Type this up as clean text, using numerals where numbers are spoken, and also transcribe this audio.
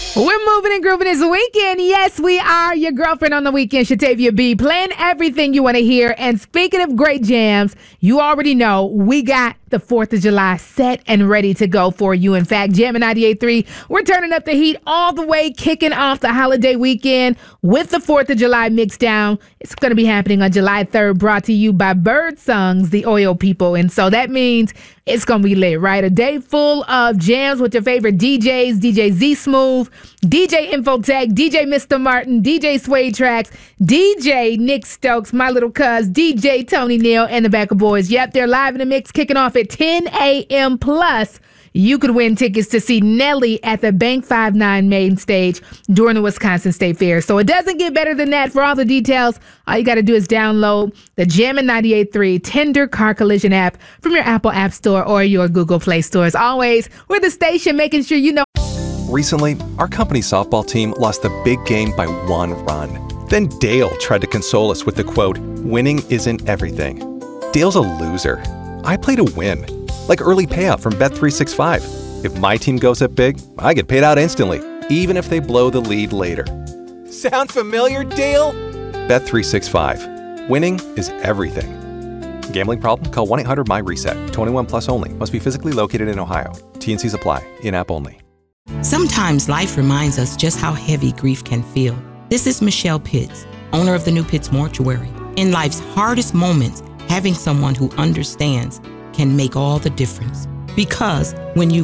We're moving and grooving this weekend. Yes, we are. Your girlfriend on the weekend, Shatavia B. Playing everything you want to hear. And speaking of great jams, you already know we got the 4th of July set and ready to go for you. In fact, Jammin' 98.3, we're turning up the heat all the way, kicking off the holiday weekend with the 4th of July mixdown. It's going to be happening on July 3rd, brought to you by Birdsongs, the oil people. And so that means it's going to be lit, right? A day full of jams with your favorite DJs, DJ Z Smooth, DJ Infotech, DJ Mr. Martin, DJ Sway Tracks, DJ Nick Stokes, my little cuz, DJ Tony Neal, and the Backer Boys. Yep, they're live in the mix, kicking off at 10 a.m. Plus. You could win tickets to see Nelly at the Bank 59 main stage during the Wisconsin State Fair. So it doesn't get better than that. For all the details, all you got to do is download the Jammin' 98.3 Tender Car Collision app from your Apple App Store or your Google Play Store. As always, we're the station making sure you know. Recently, our company softball team lost the big game by 1 run. Then Dale tried to console us with the quote, "Winning isn't everything." Dale's a loser. I play to win. Like early payout from Bet365. If my team goes up big, I get paid out instantly, even if they blow the lead later. Sound familiar, Dale? Bet365. Winning is everything. Gambling problem? Call 1-800-MY-RESET. 21 plus only. Must be physically located in Ohio. T&Cs apply. In-app only. Sometimes life reminds us just how heavy grief can feel. This is Michelle Pitts, owner of the New Pitts Mortuary. In life's hardest moments, having someone who understands can make all the difference. Because when you